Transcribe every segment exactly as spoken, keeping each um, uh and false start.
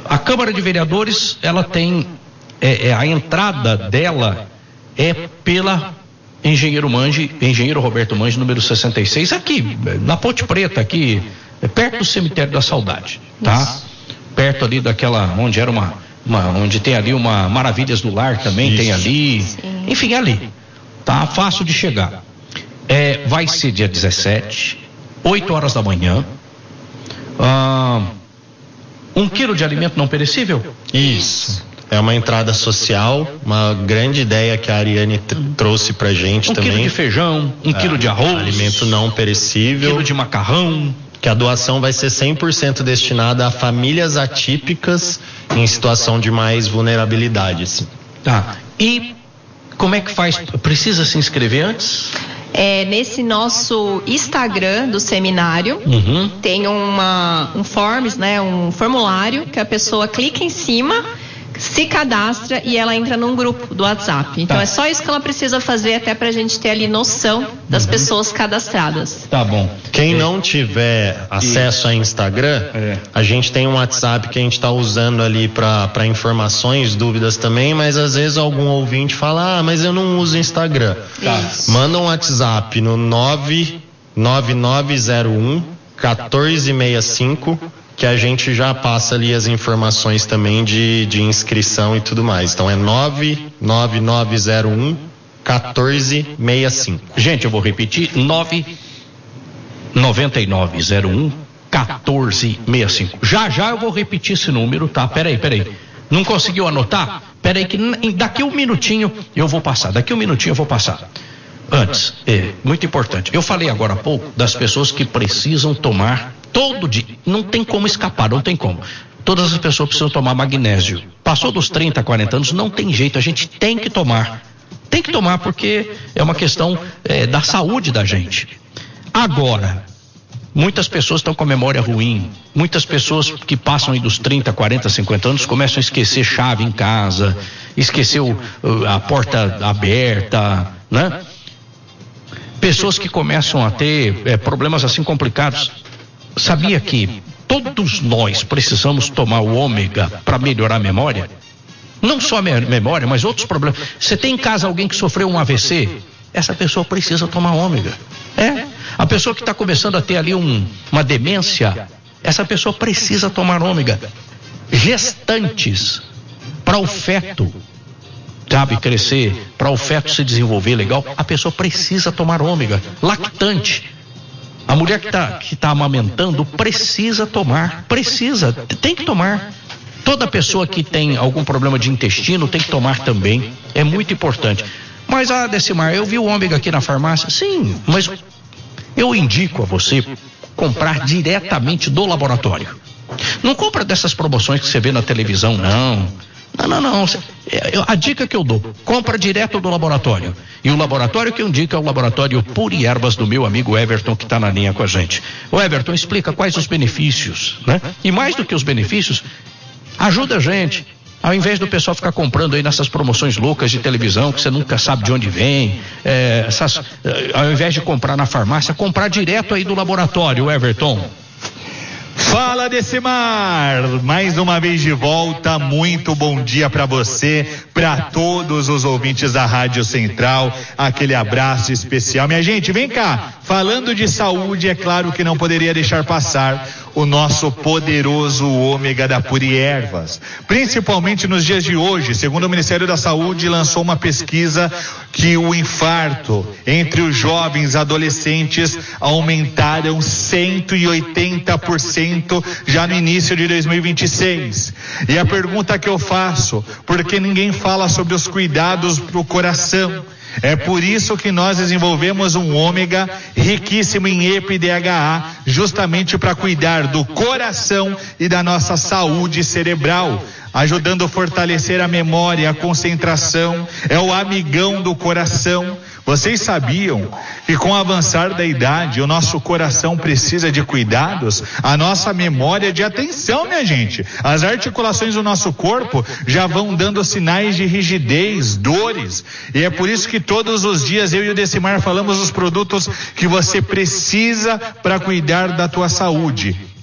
A Câmara de Vereadores, ela tem, é, é, a entrada dela é pela Engenheiro Mange, Engenheiro Roberto Mange, número sessenta e seis, aqui, na Ponte Preta, aqui, perto do Cemitério da Saudade, tá? Isso. Perto ali daquela, onde era uma, uma, onde tem ali uma Maravilhas do Lar também, Isso. tem ali, Sim. enfim, ali, tá? Fácil de chegar. É, vai ser dia dezessete, oito horas da manhã, ah, um quilo de alimento não perecível? Isso. É uma entrada social, uma grande ideia que a Ariane t- trouxe pra gente um também. Um quilo de feijão, um é, quilo de arroz. Alimento não perecível. Um quilo de macarrão. Que a doação vai ser cem por cento destinada a famílias atípicas em situação de mais vulnerabilidade, assim. Tá. E como é que faz? Precisa se inscrever antes? É, nesse nosso Instagram do seminário, uhum. tem uma, um forms, né, um formulário que a pessoa clica em cima, se cadastra e ela entra num grupo do WhatsApp. Então tá. É só isso que ela precisa fazer até pra gente ter ali noção das uhum. pessoas cadastradas. Tá bom. Quem é. não tiver acesso a Instagram, é. a gente tem um WhatsApp que a gente tá usando ali pra, pra informações, dúvidas também, mas às vezes algum ouvinte fala, ah, mas eu não uso Instagram. Tá. Manda um WhatsApp no nove nove nove zero um quatorze sessenta e cinco que a gente já passa ali as informações também de, de inscrição e tudo mais. Então é nove nove nove zero um quatorze sessenta e cinco. Gente, eu vou repetir, nove nove nove zero um quatorze sessenta e cinco. Já já eu vou repetir esse número, tá? Peraí, peraí. Não conseguiu anotar? Peraí que daqui um minutinho eu vou passar, daqui um minutinho eu vou passar. Antes, é muito importante. Eu falei agora há pouco das pessoas que precisam tomar todo dia. Não tem como escapar, não tem como. Todas as pessoas precisam tomar magnésio. Passou dos trinta, quarenta anos, não tem jeito, a gente tem que tomar. Tem que tomar porque é uma questão é, da saúde da gente. Agora, muitas pessoas estão com a memória ruim. Muitas pessoas que passam aí dos trinta, quarenta, cinquenta anos começam a esquecer chave em casa, esqueceu a porta aberta, né? Pessoas que começam a ter é, problemas assim complicados. Sabia que todos nós precisamos tomar o ômega para melhorar a memória? Não só a memória, mas outros problemas. Você tem em casa alguém que sofreu um A V C? Essa pessoa precisa tomar ômega. É. A pessoa que está começando a ter ali um, uma demência, essa pessoa precisa tomar ômega. Gestantes, para o feto, sabe, crescer, para o feto se desenvolver legal, a pessoa precisa tomar ômega. Lactante. A mulher que está que tá amamentando precisa tomar, precisa, tem que tomar. Toda pessoa que tem algum problema de intestino tem que tomar também, é muito importante. Mas, ah, Decimar, eu vi o ômega aqui na farmácia. Sim, mas eu indico a você comprar diretamente do laboratório. Não compra dessas promoções que você vê na televisão, não. Não, não, não. A dica que eu dou, compra direto do laboratório. E o laboratório que eu indico é o laboratório Puri Ervas do meu amigo Everton, que está na linha com a gente. O Everton, explica quais os benefícios, né? E mais do que os benefícios, ajuda a gente. Ao invés do pessoal ficar comprando aí nessas promoções loucas de televisão, que você nunca sabe de onde vem, é, essas, ao invés de comprar na farmácia, comprar direto aí do laboratório, Everton. Fala, Decimar, mais uma vez de volta, muito bom dia para você, para todos os ouvintes da Rádio Central, aquele abraço especial. Minha gente, vem cá, falando de saúde, é claro que não poderia deixar passar o nosso poderoso ômega da Puri Ervas, principalmente nos dias de hoje. Segundo o Ministério da Saúde, lançou uma pesquisa que o infarto entre os jovens adolescentes aumentaram cento e oitenta por cento já no início de dois mil e vinte e seis. E a pergunta que eu faço, por que ninguém fala sobre os cuidados pro coração? É por isso que nós desenvolvemos um ômega riquíssimo em E P A D H A, justamente para cuidar do coração e da nossa saúde cerebral, ajudando a fortalecer a memória, a concentração, é o amigão do coração. Vocês sabiam que com o avançar da idade, o nosso coração precisa de cuidados? A nossa memória de atenção, minha gente. As articulações do nosso corpo já vão dando sinais de rigidez, dores. E é por isso que todos os dias eu e o Decimar falamos dos produtos que você precisa para cuidar da tua saúde.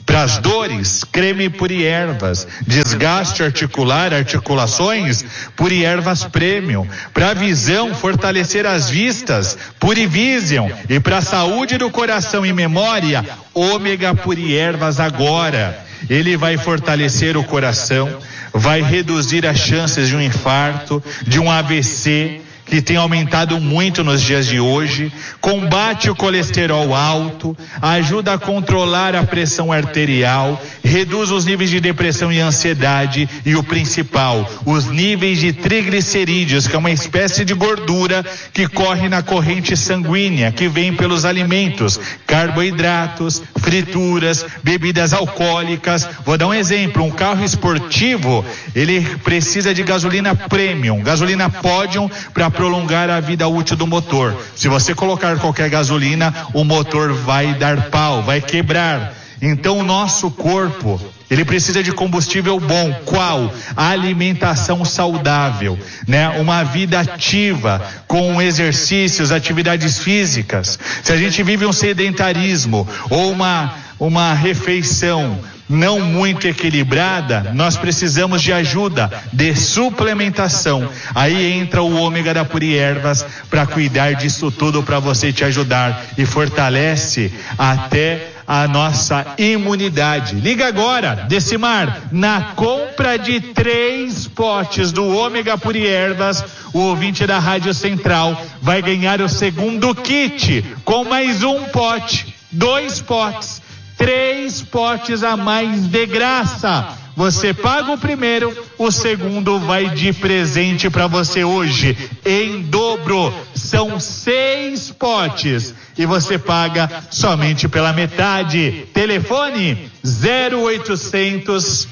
Para as dores, creme Puriervas. Desgaste articular, articulações, Puriervas Premium. Para a visão, fortalecer as vistas, Purivision. E para a saúde do coração e memória, Ômega Puriervas agora. Ele vai fortalecer o coração, vai reduzir as chances de um infarto, de um A V C, que tem aumentado muito nos dias de hoje, combate o colesterol alto, ajuda a controlar a pressão arterial, reduz os níveis de depressão e ansiedade e o principal, os níveis de triglicerídeos, que é uma espécie de gordura que corre na corrente sanguínea, que vem pelos alimentos, carboidratos, frituras, bebidas alcoólicas. Vou dar um exemplo, um carro esportivo, ele precisa de gasolina premium, gasolina Podium, para prolongar a vida útil do motor. Se você colocar qualquer gasolina, o motor vai dar pau, vai quebrar. Então o nosso corpo, ele precisa de combustível bom. Qual? A alimentação saudável, né? Uma vida ativa, com exercícios, atividades físicas. Se a gente vive um sedentarismo ou uma, uma refeição não muito equilibrada, nós precisamos de ajuda, de suplementação. Aí entra o ômega da Puriervas para cuidar disso tudo, para você te ajudar, e fortalece até a nossa imunidade. Liga agora, Decimar, na compra de três potes do ômega Puriervas, o ouvinte da Rádio Central vai ganhar o segundo kit com mais um pote, dois potes, três potes a mais de graça. Você paga o primeiro, o segundo vai de presente para você hoje, em dobro. São seis potes e você paga somente pela metade. Telefone zero oitocentos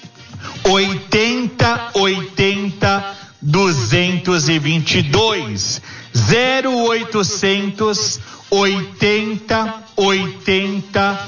oitenta oitenta duzentos e vinte e dois. zero oitocentos oitenta oitenta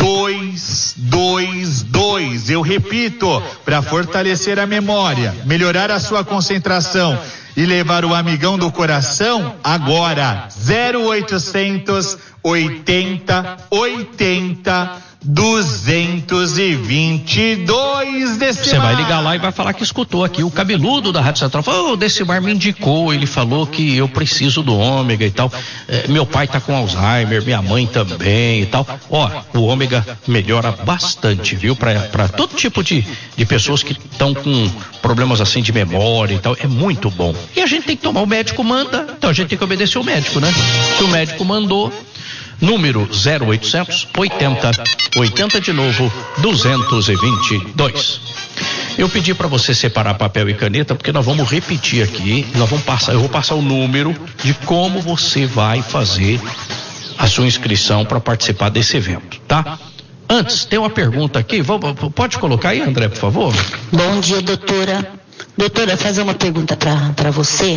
dois dois dois. Eu repito, para fortalecer a memória, melhorar a sua concentração e levar o amigão do coração, agora zero oitocentos oitenta oitenta duzentos e vinte e dois. Decimar. Você vai ligar lá e vai falar que escutou aqui o cabeludo da Rádio Central. Falou, o Decimar me indicou, ele falou que eu preciso do ômega e tal. É, meu pai tá com Alzheimer, minha mãe também e tal. Ó, o ômega melhora bastante, viu? Pra, pra todo tipo de, de pessoas que estão com problemas assim de memória e tal. É muito bom. E a gente tem que tomar, o médico manda, então a gente tem que obedecer o médico, né? Se o médico mandou, número zero oitocentos oitenta oitenta de novo duzentos e vinte e dois. Eu pedi para você separar papel e caneta porque nós vamos repetir aqui, nós vamos passar, eu vou passar o número de como você vai fazer a sua inscrição para participar desse evento, tá? Antes, tem uma pergunta aqui, vamos, pode colocar aí, André, por favor? Bom dia, doutora. Doutora, fazer uma pergunta para você.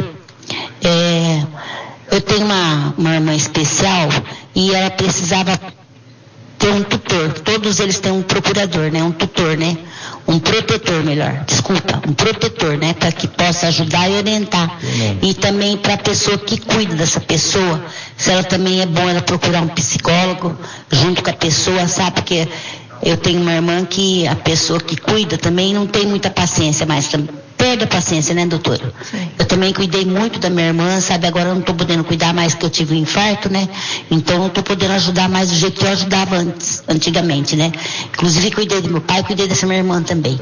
É, eu tenho uma, uma irmã especial e ela precisava ter um tutor. Todos eles têm um procurador, né? Um tutor, né? Um protetor, melhor. Desculpa, um protetor, né? Para que possa ajudar e orientar. Uhum. E também para a pessoa que cuida dessa pessoa, se ela também é bom ela procurar um psicólogo junto com a pessoa, sabe? Porque eu tenho uma irmã que a pessoa que cuida também não tem muita paciência mais. Perde a paciência, né, doutora? Sim. Eu também cuidei muito da minha irmã, sabe? Agora eu não estou podendo cuidar mais porque eu tive um infarto, né? Então não estou podendo ajudar mais do jeito que eu ajudava antes, antigamente, né? Inclusive cuidei do meu pai, cuidei dessa minha irmã também.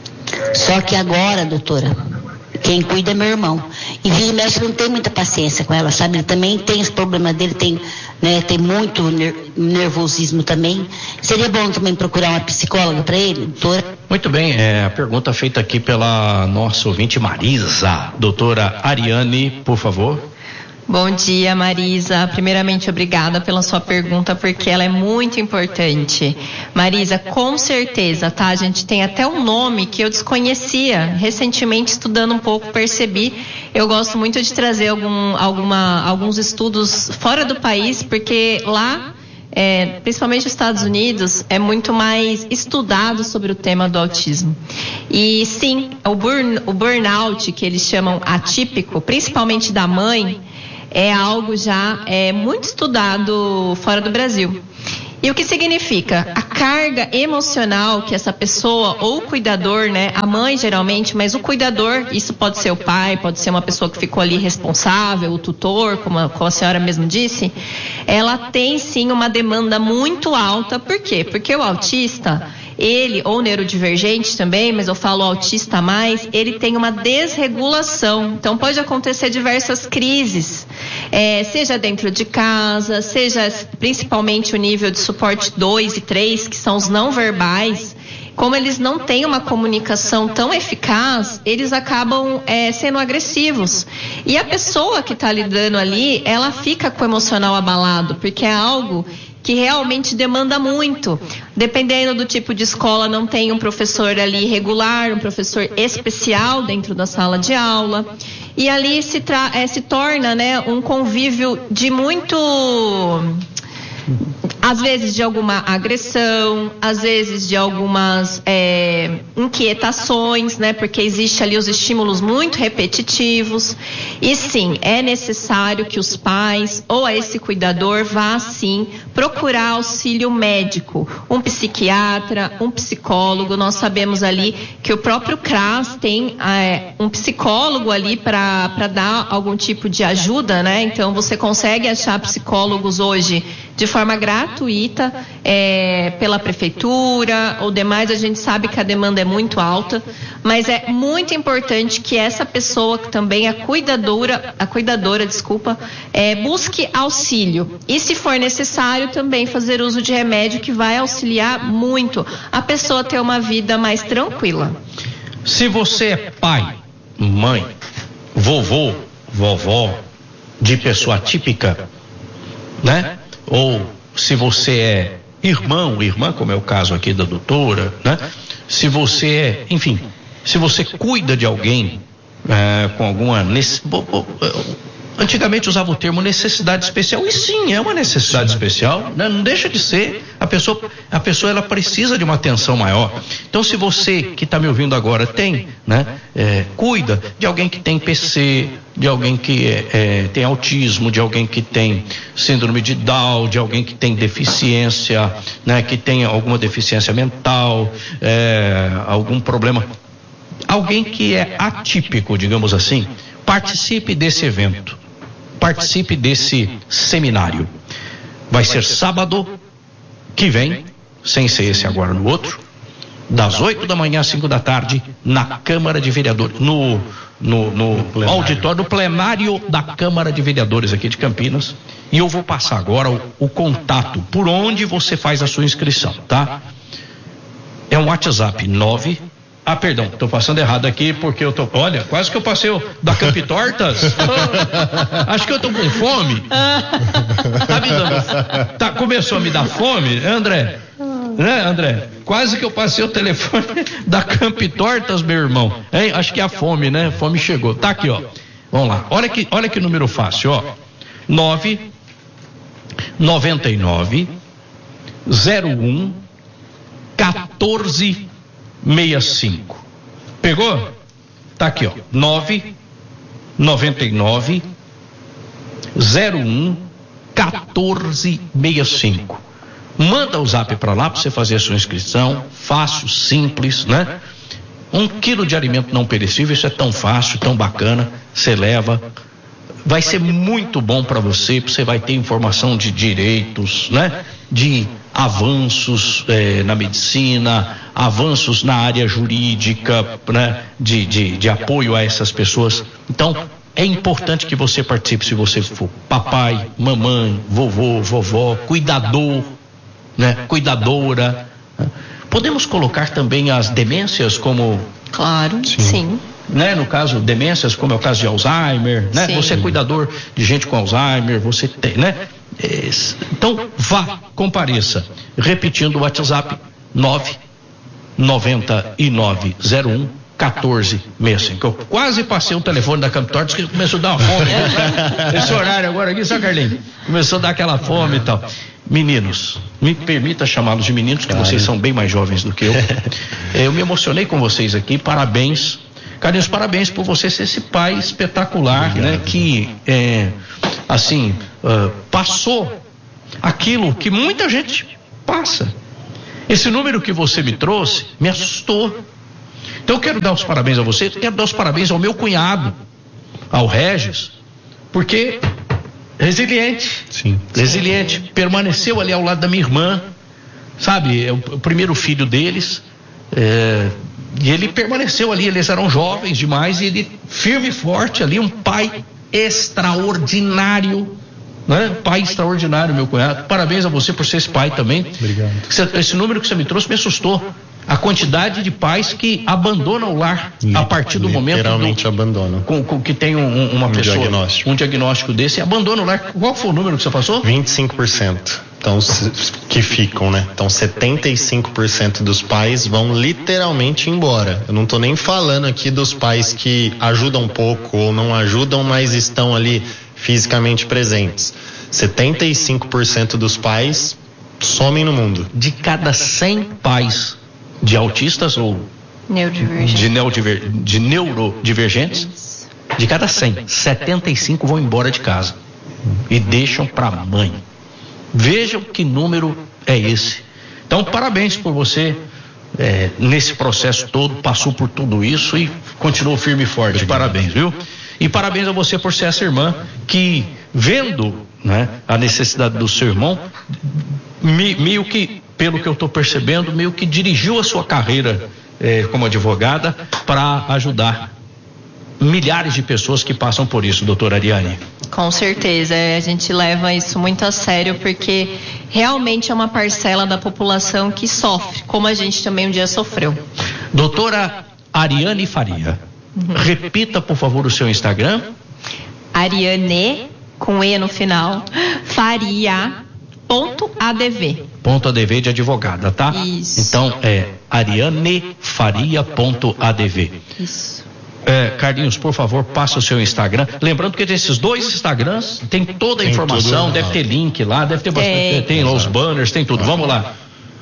Só que agora, doutora, quem cuida é meu irmão. E vira e mexe não tem muita paciência com ela, sabe? Ele também tem esse problema dele, tem, né, tem muito ner- nervosismo também. Seria bom também procurar uma psicóloga para ele, doutora? Muito bem, é a pergunta feita aqui pela nossa ouvinte Marisa. Doutora Ariane, por favor. Bom dia, Marisa. Primeiramente, obrigada pela sua pergunta, porque ela é muito importante. Marisa, com certeza, tá? A gente tem até um nome que eu desconhecia. Recentemente, estudando um pouco, percebi. Eu gosto muito de trazer algum, alguma, alguns estudos fora do país, porque lá, é, principalmente nos Estados Unidos, é muito mais estudado sobre o tema do autismo. E sim, o, burn, o burnout, que eles chamam atípico, principalmente da mãe, é algo já é, muito estudado fora do Brasil. E o que significa? A carga emocional que essa pessoa, ou o cuidador, né, a mãe geralmente, mas o cuidador, isso pode ser o pai, pode ser uma pessoa que ficou ali responsável, o tutor, como a, como a senhora mesmo disse, ela tem sim uma demanda muito alta. Por quê? Porque o autista, ele, ou neurodivergente também, mas eu falo autista mais, ele tem uma desregulação. Então pode acontecer diversas crises, é, seja dentro de casa, seja principalmente o nível de suporte dois e três, que são os não verbais. Como eles não têm uma comunicação tão eficaz, eles acabam é, sendo agressivos. E a pessoa que está lidando ali, ela fica com o emocional abalado, porque é algo que realmente demanda muito. Dependendo do tipo de escola, não tem um professor ali regular, um professor especial dentro da sala de aula. E ali se, tra- é, se torna, né, um convívio de muito... às vezes de alguma agressão, às vezes de algumas é, inquietações, né? Porque existe ali os estímulos muito repetitivos. E sim, é necessário que os pais ou a esse cuidador vá sim procurar auxílio médico, um psiquiatra, um psicólogo. Nós sabemos ali que o próprio C R A S tem é, um psicólogo ali para para dar algum tipo de ajuda, né? Então você consegue achar psicólogos hoje de forma gratuita é, pela prefeitura ou demais. A gente sabe que a demanda é muito alta, mas é muito importante que essa pessoa, que também é cuidadora, a cuidadora, desculpa, é, busque auxílio. E se for necessário, também fazer uso de remédio, que vai auxiliar muito a pessoa a ter uma vida mais tranquila. Se você é pai, mãe, vovô, vovó de pessoa típica, né? Ou se você é irmão, irmã, como é o caso aqui da doutora, né? Se você é, enfim, se você cuida de alguém é, com alguma necessidade, antigamente usava o termo necessidade especial, e sim, é uma necessidade especial, né? Não deixa de ser. A pessoa, a pessoa ela precisa de uma atenção maior. Então, se você que está me ouvindo agora tem, né, é, cuida de alguém que tem P C, de alguém que é, é, tem autismo, de alguém que tem síndrome de Down, de alguém que tem deficiência, né, que tem alguma deficiência mental, é, algum problema, alguém que é atípico, digamos assim, participe desse evento, participe desse seminário. Vai ser sábado que vem, sem ser esse agora no outro, das oito da manhã às cinco da tarde, na Câmara de Vereadores, no, no, no, no auditório, no plenário da Câmara de Vereadores aqui de Campinas. E eu vou passar agora o, o contato por onde você faz a sua inscrição, tá? É um WhatsApp nove. Ah, perdão, estou passando errado aqui porque eu tô. Olha, quase que eu passei o da Campitortas. Acho que eu tô com fome. Tá me dando. Tá, começou a me dar fome, André? Né, André? Quase que eu passei o telefone da Campitortas, meu irmão. Hein? Acho que é a fome, né? A fome chegou. Tá aqui, ó. Vamos lá. Olha que, olha que número fácil, ó. nove noventa e nove zero um quatorze sessenta e cinco. Pegou? Tá aqui, ó. nove noventa e nove zero um quatorze sessenta e cinco. Manda o zap para lá para você fazer a sua inscrição. Fácil, simples, né? Um quilo de alimento não perecível, isso é tão fácil, tão bacana. Você leva. Vai ser muito bom para você, você vai ter informação de direitos, né? De avanços eh, na medicina, avanços na área jurídica, né? De, de, de apoio a essas pessoas. Então, é importante que você participe, se você for papai, mamãe, vovô, vovó, cuidador, né? Cuidadora. Né? Podemos colocar também as demências como... Claro, sim. sim. Né? No caso, demências, como é o caso de Alzheimer, né? Você é cuidador de gente com Alzheimer, você tem, né? Então, vá, compareça. Repetindo o WhatsApp, nove noventa e nove zero um quatorze sessenta e cinco. Eu quase passei o telefone da Campitortas, que começou a dar uma fome. Né? Esse horário agora aqui, só Carlinhos, começou a dar aquela fome e tal. Meninos, me permita chamá-los de meninos, que claro. Vocês são bem mais jovens do que eu. Eu me emocionei com vocês aqui, parabéns. Carlinhos, parabéns por você ser esse pai espetacular, obrigado, né? Que, é, assim, uh, passou aquilo que muita gente Passa. Esse número que você me trouxe me assustou. Então eu quero dar os parabéns a você, quero dar os parabéns ao meu cunhado, ao Regis, porque resiliente, Sim. resiliente, permaneceu ali ao lado da minha irmã, sabe, é o, o primeiro filho deles, é, e ele permaneceu ali, eles eram jovens demais, e ele firme e forte ali, um pai extraordinário, né? Pai extraordinário, meu cunhado. Parabéns a você por ser esse pai também. Obrigado. Esse número que você me trouxe me assustou. A quantidade de pais que abandonam o lar a partir do momento literalmente abandonam. Com, com, que tem um, uma Um pessoa, diagnóstico. um diagnóstico desse, e abandonam o lar. Qual foi o número que você passou? vinte e cinco por cento. Então, se- que ficam, né? Então, setenta e cinco por cento dos pais vão literalmente embora. Eu não tô nem falando aqui dos pais que ajudam um pouco ou não ajudam, mas estão ali fisicamente presentes. setenta e cinco por cento dos pais somem no mundo. De cada cem pais de autistas ou Neurodivergente. de, neurodiver, de neurodivergentes, de cada cem, setenta e cinco vão embora de casa e deixam para a mãe. Vejam que número é esse. Então, parabéns por você, é, nesse processo todo, passou por tudo isso e continuou firme e forte. Parabéns, viu? E parabéns a você por ser essa irmã que, vendo, né, a necessidade do seu irmão, me- meio que, pelo que eu estou percebendo, meio que dirigiu a sua carreira eh, como advogada para ajudar milhares de pessoas que passam por isso, doutora Ariane. Com certeza, a gente leva isso muito a sério porque realmente é uma parcela da população que sofre, como a gente também um dia sofreu. Doutora Ariane Faria, repita, por favor, o seu Instagram. Ariane, com E no final, Faria, ponto adv. Ponto adv de advogada, tá? Isso. Então é ariane faria ponto adv. Isso. É, Carlinhos, por favor, passa o seu Instagram. Lembrando que desses dois Instagrams tem toda a Tem informação, tudo, deve ah. ter link lá, deve ter bastante. Tem. Tem lá os banners, tem tudo. Vamos lá.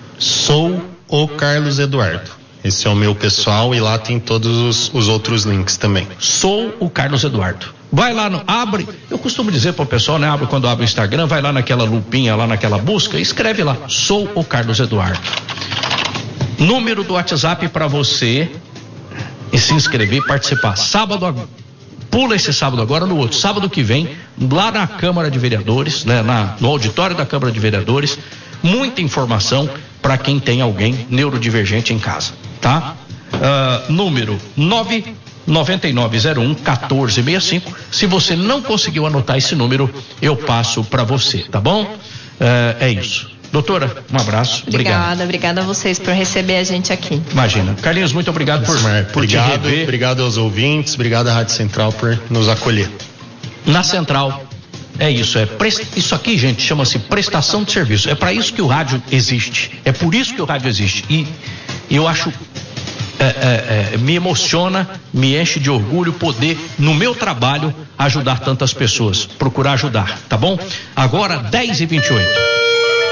Sou o Carlos Eduardo. Esse é o meu pessoal e lá tem todos os, os outros links também. Sou o Carlos Eduardo. Vai lá, no, abre. Eu costumo dizer para o pessoal, né? Abre quando abre o Instagram, vai lá naquela lupinha, lá naquela busca, e escreve lá. Sou o Carlos Eduardo. Número do WhatsApp para você e se inscrever e participar. Sábado agora. Pula esse sábado agora, no outro sábado que vem, lá na Câmara de Vereadores, né, na, no auditório da Câmara de Vereadores, muita informação para quem tem alguém neurodivergente em casa, tá? Uh, número nove nove nove zero um um quatro seis cinco. Se você não conseguiu anotar esse número, eu passo para você, tá bom? Uh, é isso. Doutora, um abraço. Obrigada, Obrigado. obrigada a vocês por receber a gente aqui. Imagina. Carlinhos, muito obrigado por, por te Obrigado, rever. obrigado aos ouvintes, obrigado à Rádio Central por nos acolher. Na Central, é isso, é prest... isso aqui, gente, chama-se prestação de serviço. É para isso que o rádio existe. É por isso que o rádio existe. E eu acho, é, é, é, me emociona, me enche de orgulho poder, no meu trabalho, ajudar tantas pessoas. Procurar ajudar, tá bom? Agora, dez e vinte e oito.